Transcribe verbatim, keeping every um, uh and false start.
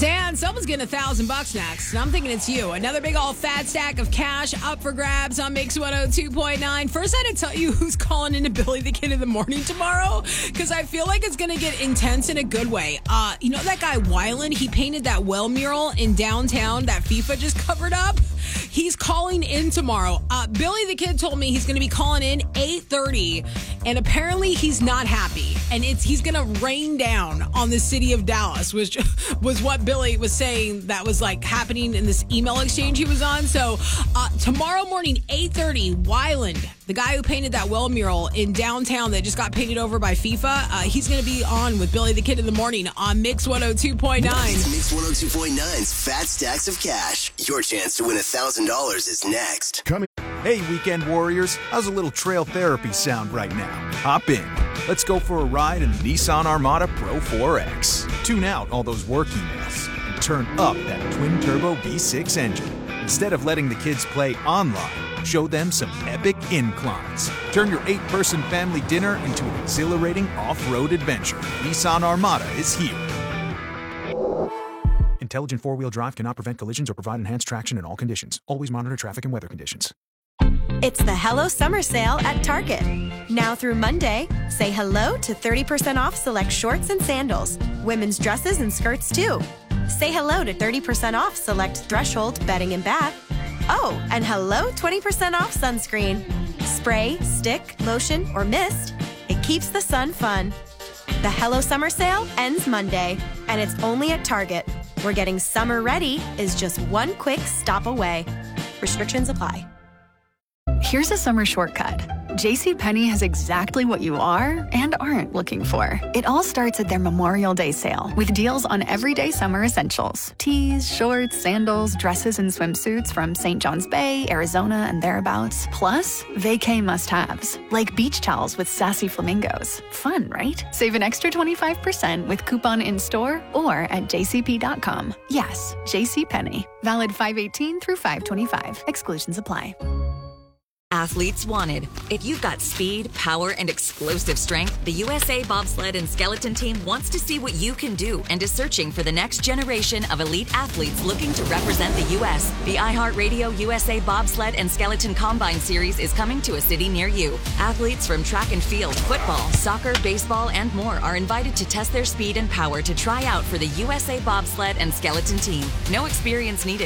Dan, someone's getting a thousand bucks next, and I'm thinking it's you. Another big old fat stack of cash up for grabs on Mix one oh two point nine. First, I had to tell you who's calling into Billy the Kid in the morning tomorrow, because I feel like it's going to get intense in a good way. Uh, you know that guy Weiland? He painted that well mural in downtown that FIFA just covered up. He's calling in tomorrow. Uh, Billy the Kid told me he's going to be calling in eight thirty, and apparently he's not happy. And it's he's going to rain down on the city of Dallas, which was what Billy was saying that was like happening in this email exchange he was on. So uh, tomorrow morning, eight thirty, Weiland, the guy who painted that well mural in downtown that just got painted over by FIFA, uh, he's going to be on with Billy the Kid in the morning on Mix one oh two point nine. Mix one oh two point nine's Fat Stacks of Cash. Your chance to win one thousand dollars is next. Coming. Hey, weekend warriors. How's a little trail therapy sound right now? Hop in. Let's go for a ride in the Nissan Armada Pro four X. Tune out all those work emails and turn up that twin-turbo V six engine. Instead of letting the kids play online, show them some epic inclines. Turn your eight-person family dinner into an exhilarating off-road adventure. Nissan Armada is here. Intelligent four-wheel drive cannot prevent collisions or provide enhanced traction in all conditions. Always monitor traffic and weather conditions. It's the Hello Summer Sale at Target. Now through Monday, say hello to thirty percent off select shorts and sandals. Women's dresses and skirts, too. Say hello to thirty percent off select Threshold bedding and bath. Oh, and hello twenty percent off sunscreen. Spray, stick, lotion, or mist. It keeps the sun fun. The Hello Summer Sale ends Monday, and it's only at Target, where getting summer ready is just one quick stop away. Restrictions apply. Here's a summer shortcut. JCPenney has exactly what you are and aren't looking for. It all starts at their Memorial Day sale with deals on everyday summer essentials. Tees, shorts, sandals, dresses, and swimsuits from Saint John's Bay, Arizona, and thereabouts. Plus, vacay must-haves, like beach towels with sassy flamingos. Fun, right? Save an extra twenty-five percent with coupon in-store or at j c p dot com. Yes, JCPenney. Valid five eighteen through five twenty-five. Exclusions apply. Athletes wanted. If you've got speed, power, and explosive strength, the U S A Bobsled and Skeleton Team wants to see what you can do and is searching for the next generation of elite athletes looking to represent the U S The iHeartRadio U S A Bobsled and Skeleton Combine Series is coming to a city near you. Athletes from track and field, football, soccer, baseball, and more are invited to test their speed and power to try out for the U S A Bobsled and Skeleton Team. No experience needed.